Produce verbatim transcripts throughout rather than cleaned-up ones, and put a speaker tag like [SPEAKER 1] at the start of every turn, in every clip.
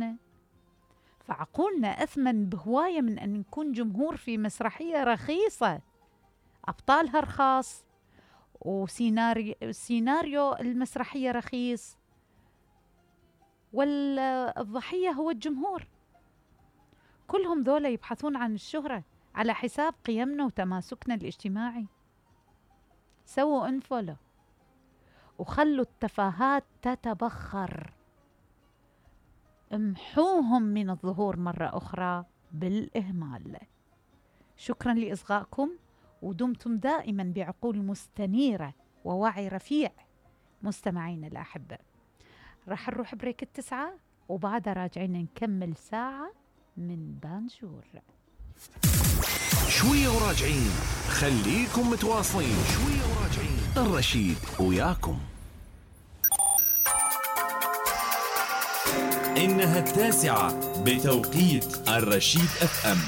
[SPEAKER 1] إحنا. فعقولنا أثمن بهواية من أن نكون جمهور في مسرحية رخيصة أبطالها رخاص وسيناريو المسرحية رخيص، والضحية هو الجمهور. كلهم ذولا يبحثون عن الشهرة على حساب قيمنا وتماسكنا الاجتماعي. سووا انفولو وخلوا التفاهات تتبخر، امحوهم من الظهور مرة أخرى بالإهمال. شكرا لإصغائكم، ودمتم دائما بعقول مستنيرة ووعي رفيع مستمعين الأحبة. راح نروح بريك التسعة وبعدها راجعين نكمل ساعة من بانجور.
[SPEAKER 2] شوية وراجعين، خليكم متواصلين. شوية وراجعين، الرشيد وياكم.
[SPEAKER 3] إنها التاسعة بتوقيت الرشيد اف ام.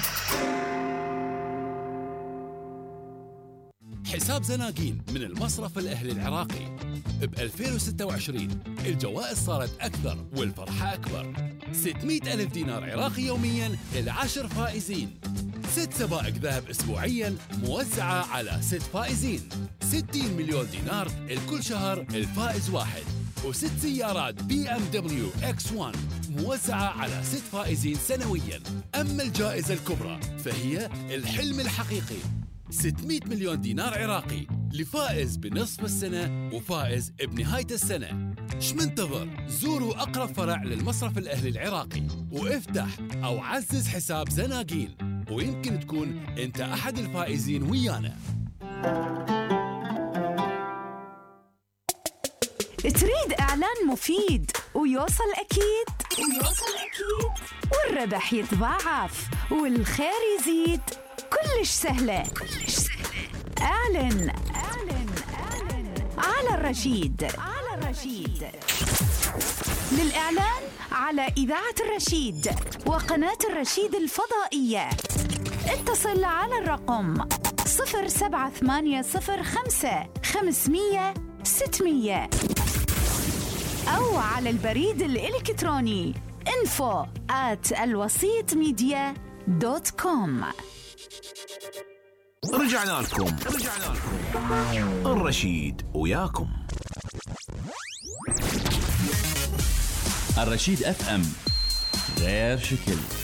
[SPEAKER 3] حساب زناقين من المصرف الأهلي العراقي ب ألفين وستة وعشرين الجوائز صارت أكثر والفرحة أكبر. ستمئة ألف دينار عراقي يومياً للعشر فائزين، ست سبائك ذهب أسبوعياً موزعة على ست فائزين، ستين مليون دينار لكل شهر الفائز واحد، وست سيارات بي ام دبليو اكس واحد موزعة على ست فائزين سنوياً. أما الجائزة الكبرى فهي الحلم الحقيقي، ستمئة مليون دينار عراقي لفائز بنصف السنة وفائز بنهاية السنة. ايش منتظر؟ زوروا أقرب فرع للمصرف الأهلي العراقي وافتح أو عزز حساب زناقين، ويمكن تكون أنت أحد الفائزين ويانا.
[SPEAKER 4] تريد إعلان مفيد ويوصل أكيد ويوصل أكيد والربح يتضاعف والخير يزيد؟ كلش سهلة كلش سهلة. اعلن اعلن اعلن على الرشيد على الرشيد. للإعلان على إذاعة الرشيد وقناة الرشيد الفضائية اتصل على الرقم صفر سبعة ثمانية صفر خمسة خمسمية ستمية أو على البريد الإلكتروني info at الوسيط ميديا دوت كوم.
[SPEAKER 2] رجعنا لكم رجعنا لكم الرشيد وياكم.
[SPEAKER 3] الرشيد اف ام، غير شكل.